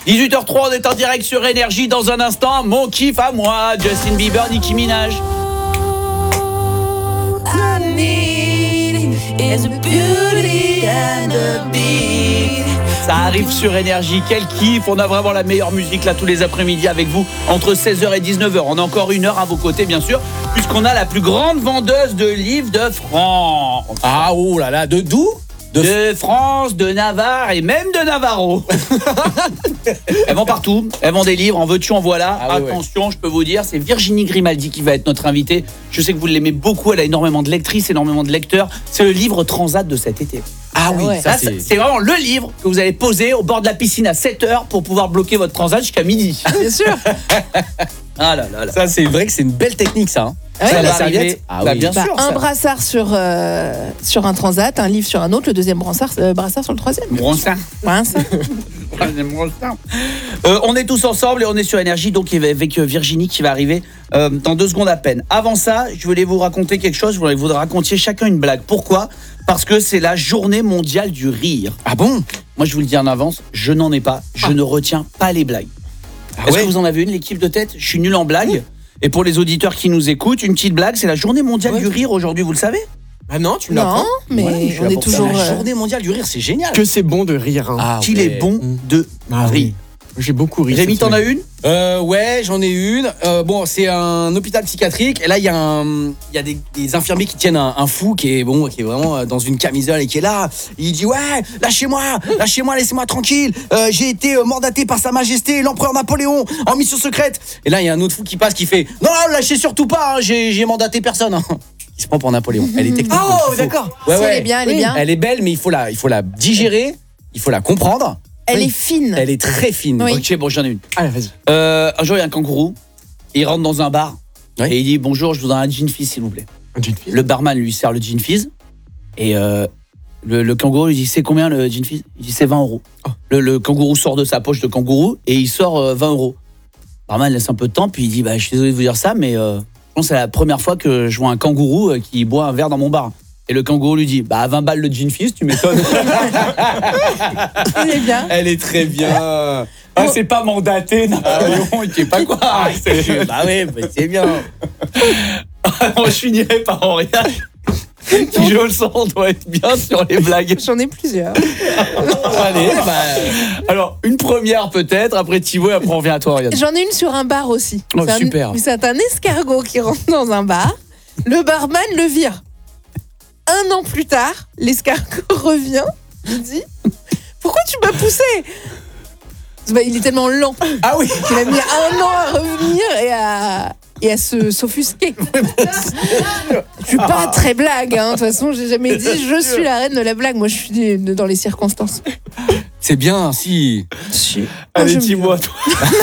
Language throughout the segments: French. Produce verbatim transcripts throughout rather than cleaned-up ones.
dix-huit heures trois, on est en direct sur Énergie. Dans un instant, mon kiff à moi, Justin Bieber, Nicki Minaj. I need is a beauty and a beat. Ça arrive sur Énergie, quel kiff. On a vraiment la meilleure musique là tous les après-midi avec vous entre seize heures et dix-neuf heures. On a encore une heure à vos côtés bien sûr, puisqu'on a la plus grande vendeuse de livres de France. Ah oh là là, de d'où? De... de France, de Navarre et même de Navarro. Elles vont partout, elles vendent des livres, en veux-tu, en voilà. Ah, oui, attention, ouais. Je peux vous dire, c'est Virginie Grimaldi qui va être notre invitée. Je sais que vous l'aimez beaucoup, elle a énormément de lectrices, énormément de lecteurs. C'est le livre Transat de cet été. Ah oui, ouais. ça, ça c'est... c'est vraiment le livre que vous allez poser au bord de la piscine à sept heures pour pouvoir bloquer votre Transat jusqu'à midi. Bien sûr. Ah là là là. Ça c'est vrai que c'est une belle technique ça. Hein. Ouais, ça la serviette. Ah bah, oui. bien bah, sûr. Un ça. brassard sur euh, sur un transat, un livre sur un autre, le deuxième brassard, euh, brassard sur le troisième. Brassard. Brassard. euh, on est tous ensemble et on est sur Énergie, donc avec Virginie qui va arriver euh, dans deux secondes à peine. Avant ça, je voulais vous raconter quelque chose. Je voulais que vous racontiez chacun une blague. Pourquoi ? Parce que c'est la journée mondiale du rire. Ah bon ? Moi, je vous le dis en avance, je n'en ai pas. Je ah. ne retiens pas les blagues. Ah Est-ce ouais. que vous en avez une, l'équipe de tête ? Je suis nul en blagues. Mmh. Et pour les auditeurs qui nous écoutent, une petite blague, c'est la journée mondiale ouais. du rire aujourd'hui, vous le savez ? Ah non, tu l'as pas. Non, mais ouais, on est toujours... La journée mondiale du rire, c'est génial. Que c'est bon de rire. Hein. Ah, Qu'il ouais. est bon de ah, rire. Oui. J'ai beaucoup ri. Rémi, t'en as une ? euh, Ouais, j'en ai une. Euh, bon, c'est un hôpital psychiatrique. Et là, il y a, un, y a des, des infirmiers qui tiennent un, un fou qui est, bon, qui est vraiment dans une camisole et qui est là. Il dit, ouais, lâchez-moi, lâchez-moi, laissez-moi tranquille. Euh, j'ai été mandaté par Sa Majesté, l'empereur Napoléon, en mission secrète. Et là, il y a un autre fou qui passe qui fait, non, lâchez surtout pas, hein, j'ai, j'ai mandaté personne. Hein. Il se prend pour Napoléon. Elle est technique. Oh, d'accord. Ouais, ouais. Elle est bien, elle est oui. bien. Elle est belle, mais il faut la, il faut la digérer, il faut la comprendre. Elle oui. est fine. Elle est très fine. Oui. Ok, bon, j'en ai une. Allez, vas-y. Euh, un jour, il y a un kangourou. Il rentre dans un bar. Oui. Et il dit, bonjour, je voudrais un gin fizz, s'il vous plaît. Un gin fizz. Le barman lui sert le gin fizz. Et euh, le, le kangourou lui dit, c'est combien le gin fizz ? Il dit, c'est vingt euros. Oh. Le, le kangourou sort de sa poche de kangourou et il sort euh, vingt euros. Le barman laisse un peu de temps, puis il dit, bah, je suis désolé de vous dire ça, mais euh, je pense que c'est la première fois que je vois un kangourou euh, qui boit un verre dans mon bar. Et le kangourou lui dit, bah à vingt balles le gin fizz, tu m'étonnes. Elle est bien. Elle est très bien. Ah, c'est pas mandaté, Napoléon, il ne sait pas quoi. Ah, c'est... Bah oui, bah c'est bien. Moi, je finirai par Henriette, qui, je le sens, doit être bien sur les blagues. J'en ai plusieurs. Allez, bah... Alors, une première peut-être, après Thibaut, et après on revient à toi, Henriette. J'en ai une sur un bar aussi. Oh, c'est super. Un, c'est un escargot qui rentre dans un bar. Le barman le vire. Un an plus tard, l'escargot revient. Il dit, pourquoi tu m'as poussé ? Bah, il est tellement lent. Ah oui. Qu'il a mis un an à revenir et à, et à se, s'offusquer. Je suis pas très blague, hein. De toute façon, j'ai jamais dit je suis la reine de la blague. Moi, je suis dans les circonstances. C'est bien, si. si. Allez, dis-moi, toi.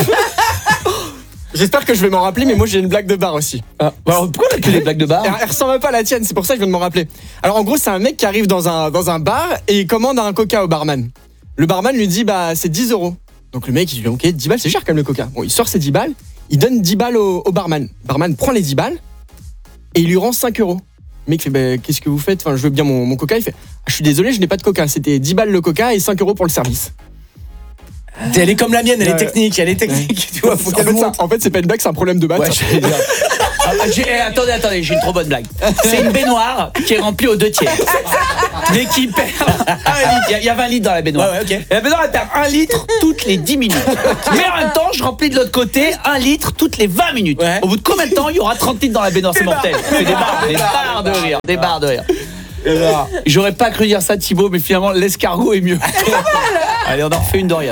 J'espère que je vais m'en rappeler, mais moi j'ai une blague de bar aussi. Ah. Alors, pourquoi t'as que les blagues de bar ? Elle, elle ressemble pas à la tienne, c'est pour ça que je viens de m'en rappeler. Alors en gros, c'est un mec qui arrive dans un, dans un bar et il commande un coca au barman. Le barman lui dit, bah c'est dix euros. Donc le mec il dit, ok, dix balles, c'est cher quand même le coca. Bon, il sort ses dix balles, il donne dix balles au, au barman. Le barman prend les dix balles et il lui rend cinq euros. Le mec fait, bah, qu'est-ce que vous faites ? Enfin, je veux bien mon, mon coca. Il fait, ah, je suis désolé, je n'ai pas de coca. C'était dix balles le coca et cinq euros pour le service. Elle est comme la mienne, elle ouais. est technique, elle est technique. Ouais. Tu vois, faut qu'elle en, fait, monte. ça, en fait, c'est pas une blague, c'est un problème de maths. Ouais, j'allais dire. Ah, j'ai, eh, attendez, attendez, j'ai une trop bonne blague. C'est une baignoire qui est remplie aux deux tiers. Mais qui perd un litre. Il y, y a vingt litres dans la baignoire. Ouais, ouais, okay. Et la baignoire, elle perd un litre toutes les dix minutes. Mais en même temps, je remplis de l'autre côté un litre toutes les vingt minutes. Ouais. Au bout de combien de temps il y aura trente litres dans la baignoire ? C'est mortel. C'est des barres, des barres de rire. Des barres de rire. J'aurais pas cru dire ça, Thibaut, mais finalement, l'escargot est mieux. Allez, on en refait une d'Oriane.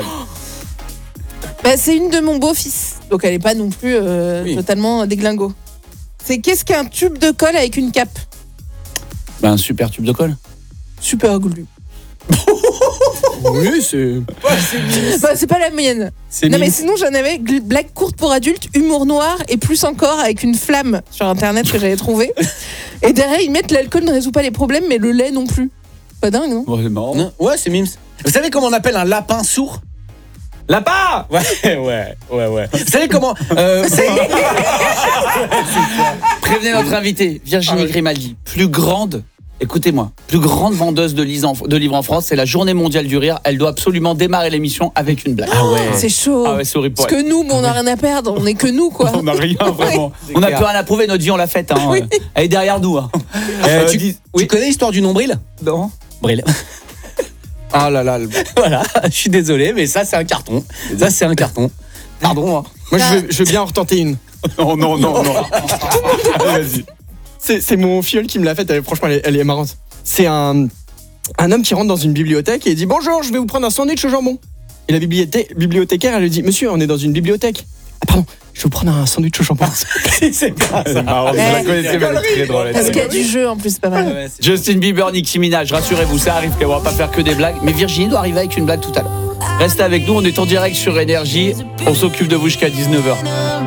Bah, c'est une de mon beau-fils, donc elle est pas non plus euh, oui. totalement déglingo. C'est qu'est-ce qu'un tube de colle avec une cape ? Bah, un super tube de colle. Super glue. Oui, c'est... Ouais, c'est... Bah, c'est pas la mienne. C'est non, mime. mais sinon, j'en avais blague courte pour adultes, humour noir et plus encore avec une flamme sur internet que j'avais trouvé. Et derrière, ils mettent l'alcool ne résout pas les problèmes, mais le lait non plus. Pas dingue, non ? Ouais, c'est marrant. Non, ouais, c'est mimes. Vous savez comment on appelle un lapin sourd ? Lapin ! Ouais, ouais, ouais, ouais. Vous savez comment euh, c'est... Prévenez notre invité, Virginie Grimaldi, plus grande Écoutez-moi, plus grande vendeuse de, lis en- de livres en France, c'est la Journée mondiale du rire. Elle doit absolument démarrer l'émission avec une blague. Ah ouais. C'est chaud. Ah ouais, c'est horrible. Parce ouais. que nous, bon, on n'a rien à perdre, on n'est que nous, quoi. On n'a rien vraiment. C'est On n'a clair. plus rien à prouver, notre vie on l'a faite. Hein. Oui. Elle est derrière nous. Hein. Euh, Euh, tu, dis- tu oui. connais l'histoire du nombril? Non. Bril. Ah là là. le- Voilà, je suis désolé, mais ça c'est un carton. Ça c'est un carton. Pardon. hein. Moi, je veux, je veux bien en retenter une. Non, non, non, non. Vas-y. C'est, c'est mon filleul qui me l'a faite, elle, franchement, elle est, elle est marrante. C'est un, un homme qui rentre dans une bibliothèque et il dit « Bonjour, je vais vous prendre un sandwich au jambon ». Et la bibliothé- bibliothécaire, elle lui dit « Monsieur, on est dans une bibliothèque. »« Ah pardon, je vais vous prendre un sandwich au jambon. » C'est pas ça. marrant, je la connaissais, mais elle est très drôle. Parce qu'il y a du jeu en plus, c'est pas mal. Ouais, c'est- Justin Bieber, Nicki Minaj, rassurez-vous, ça arrive qu'on va pas faire que des blagues. Mais Virginie doit arriver avec une blague tout à l'heure. Restez avec nous, on est en direct sur Énergie. On s'occupe de vous jusqu'à dix-neuf heures.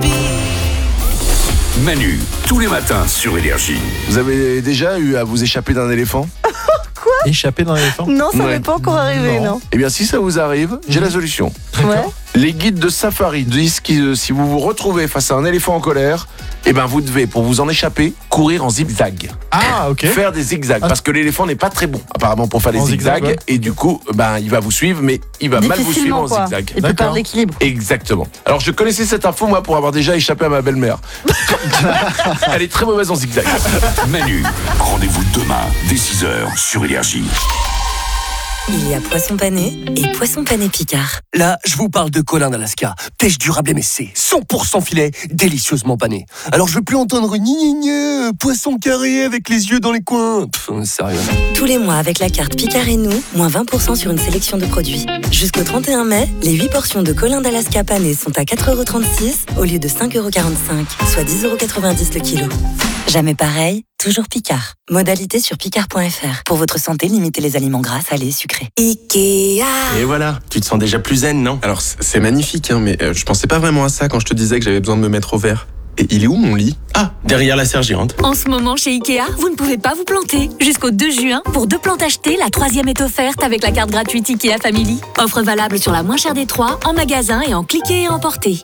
Manu, tous les matins sur Énergie. Vous avez déjà eu à vous échapper d'un éléphant? Échapper dans l'éléphant? Non, ça Ouais. m'est pas encore arrivé, non. Eh bien, si ça vous arrive, j'ai la solution. Ouais. Les guides de safari disent que euh, si vous vous retrouvez face à un éléphant en colère, eh ben vous devez, pour vous en échapper, courir en zigzag. Ah, ok. Faire des zigzags, Ah. parce que l'éléphant n'est pas très bon, apparemment, pour faire des En zigzags. zigzag, ouais. Et du coup, ben, il va vous suivre, mais il va mal vous suivre en Difficilement, quoi. zigzag. Il peut D'accord. perdre l'équilibre. Exactement. Alors, je connaissais cette info, moi, pour avoir déjà échappé à ma belle-mère. Elle est très mauvaise en zigzag. Manu, rendez-vous demain dès six heures sur Énergie. Il y a poisson pané et poisson pané Picard. Là, je vous parle de Colin d'Alaska. Pêche durable M S C, cent pour cent filet, délicieusement pané. Alors je veux plus entendre ni ni ni, poisson carré avec les yeux dans les coins. Pff, sérieux. Tous les mois avec la carte Picard et nous, moins vingt pour cent sur une sélection de produits. Jusqu'au trente et un mai, les huit portions de Colin d'Alaska pané sont à quatre euros trente-six au lieu de cinq euros quarante-cinq, soit dix euros quatre-vingt-dix le kilo. Jamais pareil, toujours Picard. Modalité sur picard point f r. Pour votre santé, limitez les aliments gras, salés et sucrés. Ikea. Et voilà, tu te sens déjà plus zen, non? Alors, c- c'est magnifique, hein, mais euh, je pensais pas vraiment à ça quand je te disais que j'avais besoin de me mettre au vert. Et il est où mon lit? Ah, derrière la sergérante. En ce moment, chez Ikea, vous ne pouvez pas vous planter. Jusqu'au deux juin, pour deux plantes achetées, la troisième est offerte avec la carte gratuite Ikea Family. Offre valable sur la moins chère des trois, en magasin et en cliquer et emporter.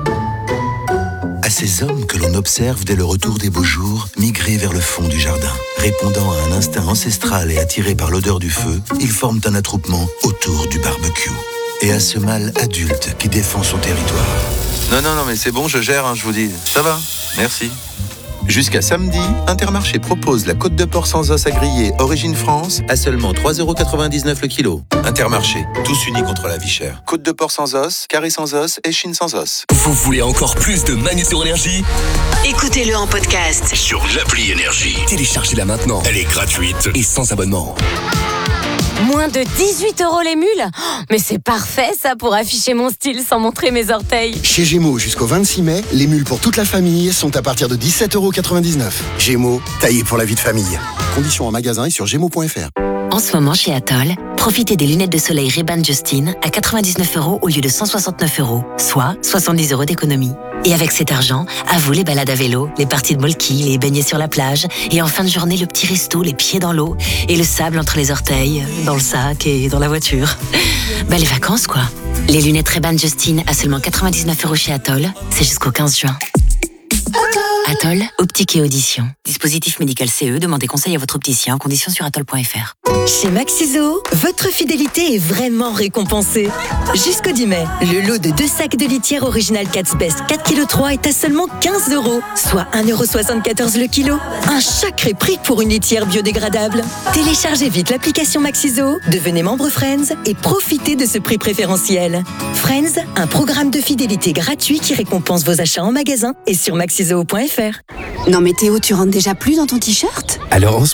À ces hommes que l'on observe dès le retour des beaux jours, migrer vers le fond du jardin. Répondant à un instinct ancestral et attirés par l'odeur du feu, ils forment un attroupement autour du barbecue. Et à ce mâle adulte qui défend son territoire. Non, non, non, mais c'est bon, je gère, hein, je vous dis. Ça va, merci. Jusqu'à samedi, Intermarché propose la côte de porc sans os à griller Origine France à seulement trois euros quatre-vingt-dix-neuf le kilo. Intermarché, tous unis contre la vie chère. Côte de porc sans os, carré sans os et chine sans os. Vous voulez encore plus de Manu sur Énergie? Écoutez-le en podcast. Sur l'appli Énergie. Téléchargez-la maintenant. Elle est gratuite et sans abonnement. Moins de dix-huit euros les mules? Oh, mais c'est parfait ça pour afficher mon style sans montrer mes orteils. Chez Gémeaux, jusqu'au vingt-six mai, les mules pour toute la famille sont à partir de dix-sept euros quatre-vingt-dix-neuf. Gémeaux, taillé pour la vie de famille. Conditions en magasin et sur gémeaux point f r. En ce moment chez Atoll, profitez des lunettes de soleil Ray-Ban Justin à quatre-vingt-dix-neuf euros au lieu de cent soixante-neuf euros, soit soixante-dix euros d'économie. Et avec cet argent, à vous les balades à vélo, les parties de molki, les baignets sur la plage, et en fin de journée, le petit resto, les pieds dans l'eau, et le sable entre les orteils, dans le sac et dans la voiture. Bah les vacances quoi. Les lunettes Ray-Ban Justin à seulement quatre-vingt-dix-neuf euros chez Atoll, c'est jusqu'au quinze juin. Atoll, optique et audition. Dispositif médical C E, demandez conseil à votre opticien en conditions sur atoll point f r. Chez Maxiso, votre fidélité est vraiment récompensée. Jusqu'au dix mai, le lot de deux sacs de litière original Cat's Best quatre virgule trois kilos est à seulement quinze euros, soit un euro soixante-quatorze le kilo. Un sacré prix pour une litière biodégradable. Téléchargez vite l'application Maxiso, devenez membre Friends et profitez de ce prix préférentiel. Friends, un programme de fidélité gratuit qui récompense vos achats en magasin et sur maxiso point f r. Non mais Théo, tu rentres déjà plus dans ton t-shirt? Alors en ce